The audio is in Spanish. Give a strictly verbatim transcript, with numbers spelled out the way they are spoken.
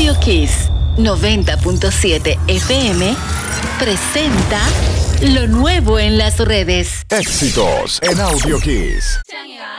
Audio Kiss noventa punto siete F M presenta lo nuevo en las redes. Éxitos en Audio Kiss. Turn it on.